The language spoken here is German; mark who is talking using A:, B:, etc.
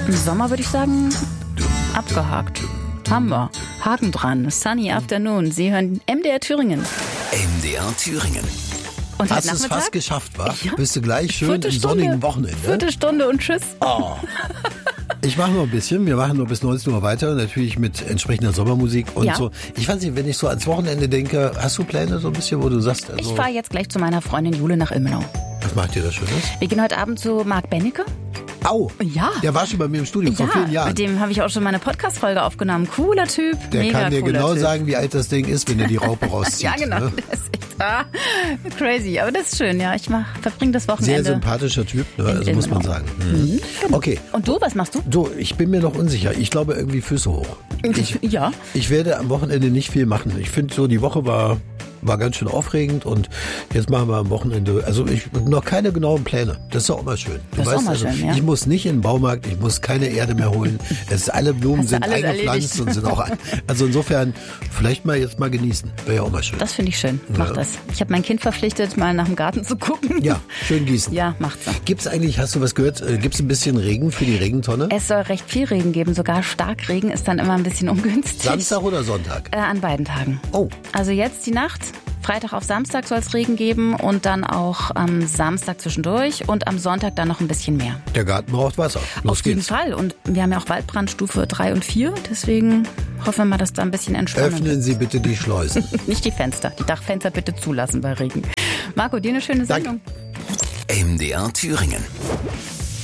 A: Im Sommer würde ich sagen, abgehakt. Haben wir. Haken dran. Sunny Afternoon. Sie hören MDR Thüringen.
B: MDR Thüringen.
A: Und
C: Hast du es fast geschafft, wa?
A: Ja.
C: Bist du gleich schön im sonnigen Wochenende?
A: Viertelstunde und tschüss.
C: Oh. Ich mache noch ein bisschen. Wir machen nur bis 19 Uhr weiter. Natürlich mit entsprechender Sommermusik und
A: Ja.
C: so. Ich weiß nicht, wenn ich so ans Wochenende denke, hast du Pläne so ein bisschen, wo du sagst, also,
A: Ich fahre jetzt gleich zu meiner Freundin Jule nach Ilmenau.
C: was macht ihr da Schönes?
A: Wir gehen heute Abend zu Marc Bennecke.
C: Au!
A: Ja.
C: Der war schon bei mir im Studio vor vielen Jahren.
A: Mit dem habe ich auch schon meine Podcast-Folge aufgenommen. Cooler Typ.
C: Der
A: mega
C: kann dir
A: cooler
C: genau
A: typ.
C: sagen, wie alt das Ding ist, wenn er die Raupe rauszieht.
A: Ja, genau.
C: Ne?
A: Das ist echt crazy. Aber das ist schön, ja. Ich verbringe das
C: Sehr
A: Wochenende.
C: sympathischer Typ, ne? Also muss man sagen. Okay.
A: Und du, was machst du?
C: Du, ich bin mir noch unsicher. Ich glaube irgendwie Füße hoch.
A: Ja.
C: Ich werde am Wochenende nicht viel machen. Ich finde so, die Woche war ganz schön aufregend und jetzt machen wir am Wochenende, also ich habe noch keine genauen Pläne. Das ist auch immer schön. Du
A: Das ist auch mal
C: also,
A: schön, ja.
C: ich muss nicht in den Baumarkt, ich muss keine Erde mehr holen. Alle Blumen
A: Hast du
C: sind
A: alles
C: eingepflanzt
A: erledigt?
C: und sind auch, also insofern vielleicht mal jetzt mal genießen. Wäre ja auch mal schön.
A: Das finde ich schön. Mach
C: Ja.
A: das. Ich habe mein Kind verpflichtet, mal nach dem Garten zu gucken.
C: Ja, schön gießen.
A: Ja, macht's.
C: Gibt's eigentlich, hast du was gehört, gibt's ein bisschen Regen für die Regentonne?
A: Es soll recht viel Regen geben, sogar Starkregen ist dann immer ein bisschen ungünstig.
C: Samstag oder Sonntag?
A: An beiden Tagen.
C: Oh.
A: Also jetzt die Nacht, Freitag auf Samstag soll es Regen geben und dann auch am Samstag zwischendurch und am Sonntag dann noch ein bisschen mehr.
C: Der Garten braucht Wasser. Los
A: Auf jeden
C: geht's.
A: Fall. Und wir haben ja auch Waldbrandstufe 3 und 4, deswegen hoffen wir mal, dass da ein bisschen entspannen wird.
C: Öffnen Sie bitte die Schleusen.
A: Nicht die Fenster, die Dachfenster bitte zulassen bei Regen. Marco, dir eine schöne
C: Danke.
A: Sendung.
B: MDR Thüringen.